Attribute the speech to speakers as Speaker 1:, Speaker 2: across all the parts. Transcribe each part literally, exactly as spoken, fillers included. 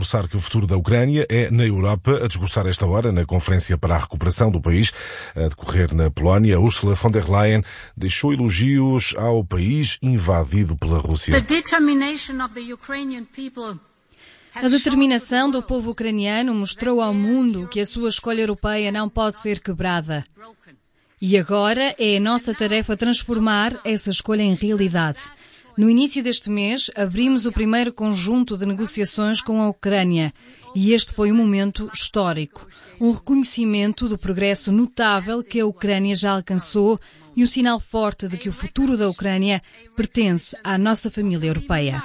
Speaker 1: reforçar que o futuro da Ucrânia é na Europa. A discursar esta hora na Conferência para a Recuperação do país, a decorrer na Polónia, Ursula von der Leyen deixou elogios ao país invadido pela Rússia.
Speaker 2: A determinação do povo ucraniano mostrou ao mundo que a sua escolha europeia não pode ser quebrada. E agora é a nossa tarefa transformar essa escolha em realidade. No início deste mês, abrimos o primeiro conjunto de negociações com a Ucrânia e este foi um momento histórico. Um reconhecimento do progresso notável que a Ucrânia já alcançou e um sinal forte de que o futuro da Ucrânia pertence à nossa família europeia.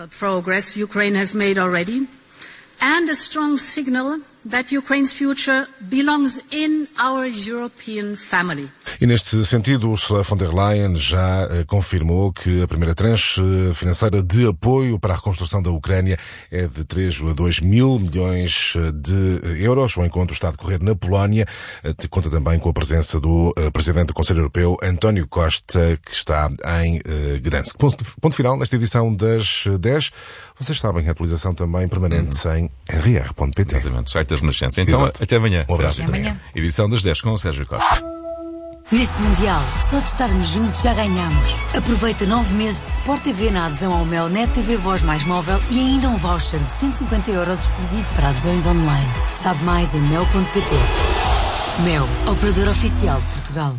Speaker 3: And a strong signal that Ukraine's future belongs in our European family.
Speaker 1: E neste sentido, Ursula von der Leyen já eh, confirmou que a primeira tranche financeira de apoio para a reconstrução da Ucrânia é de três vírgula dois mil milhões de euros. O encontro está a decorrer na Polónia. Eh, conta também com a presença do eh, Presidente do Conselho Europeu, António Costa, que está em eh, Gdansk. Ponto, ponto final nesta edição das dez. Vocês sabem, a atualização também permanente uhum. em r r ponto p t.
Speaker 4: Exatamente, site da Renascença. Então, Exato. Até amanhã.
Speaker 1: Um abraço.
Speaker 4: Até amanhã. Edição das dez com o Sérgio Costa.
Speaker 5: Neste Mundial, só de estarmos juntos já ganhamos. Aproveita nove meses de Sport T V na adesão ao Mel Net T V Voz Mais Móvel e ainda um voucher de cento e cinquenta euros exclusivo para adesões online. Sabe mais em mel ponto p t. Mel, operador oficial de Portugal.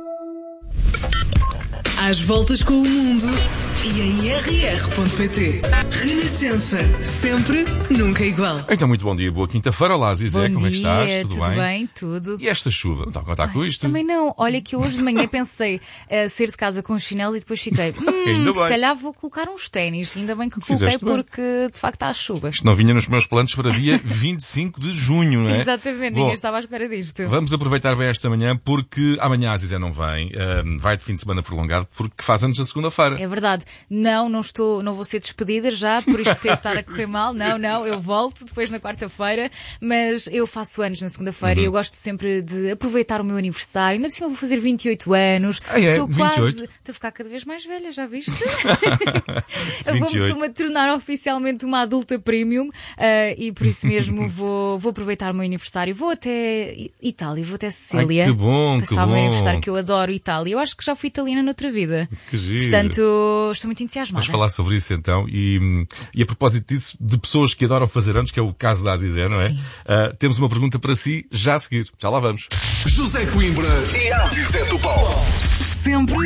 Speaker 6: Às voltas com o mundo e em r r ponto p t. Renascença, sempre, nunca igual.
Speaker 4: Então, muito bom dia, boa quinta-feira. Olá, Zizé, como é que estás?
Speaker 7: Tudo,
Speaker 4: tudo
Speaker 7: bem?
Speaker 4: bem?
Speaker 7: bem? Tudo.
Speaker 4: E esta chuva? Não está a contar com isto?
Speaker 7: Também não. Olha que hoje de manhã pensei uh, sair de casa com os chinelos e depois fiquei, hum, se calhar vou colocar uns ténis. Ainda bem que coloquei porque de facto está a chuva.
Speaker 4: Isto não vinha nos meus planos para dia vinte e cinco de junho, não é?
Speaker 7: Exatamente,
Speaker 4: Bom,
Speaker 7: ninguém estava à espera disto.
Speaker 4: Vamos aproveitar bem esta manhã porque amanhã a Zizé não vem, uh, vai de fim de semana prolongado porque faz anos na segunda-feira.
Speaker 7: É verdade. Não, não estou, não vou ser despedida já por isto ter estar a correr mal. Não, não, eu volto depois na quarta-feira, mas eu faço anos na segunda-feira uhum. e eu gosto sempre de aproveitar o meu aniversário. Ainda por cima vou fazer vinte e oito anos.
Speaker 4: Ah, é?
Speaker 7: Estou
Speaker 4: vinte e oito?
Speaker 7: quase, estou a ficar cada vez mais velha, já viste? Eu vou-me estou-me a tornar oficialmente uma adulta premium uh, e por isso mesmo vou, vou aproveitar o meu aniversário. Vou até Itália, vou até Sicília.
Speaker 4: Ai, que bom,
Speaker 7: passar
Speaker 4: que bom.
Speaker 7: o meu aniversário, que eu adoro Itália. Eu acho que já fui italiana noutra vida.
Speaker 4: Que giro.
Speaker 7: Portanto, estou muito entusiasmada.
Speaker 4: Vamos falar sobre isso então e, e a propósito disso, de pessoas que adoram fazer anos, que é o caso da Azizé, não é? Uh, temos uma pergunta para si já a seguir. Já lá vamos.
Speaker 8: José Coimbra e Azizé do Paulo.
Speaker 6: Sempre